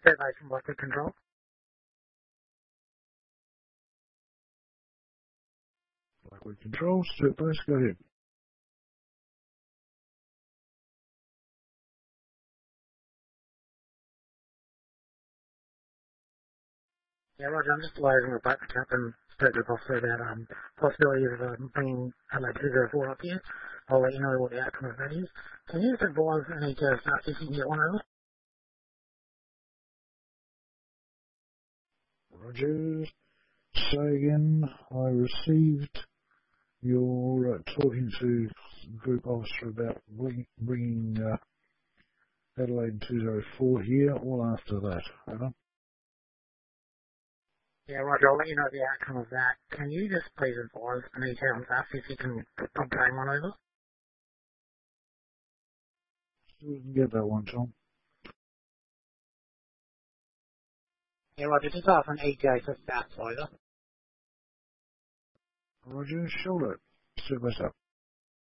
Survey from Lockwood Control. Lockwood Control, Surface, go ahead. Yeah, Roger, I'm just loading a boat up and spoke to the officer about possibility of bringing Adelaide 204 up here. I'll let you know what the outcome of that is. Can you just advise me to start if you can get one over? Roger. Say again, I received your talking to group officer about bringing Adelaide 204 here, all after that. Over. Yeah, Roger, I'll let you know the outcome of that. Can you just please advise me to if you can obtain one over? We can get that one, Tom. Yeah, Roger, just ask an EJ for South over. Roger, shoulder. Service up.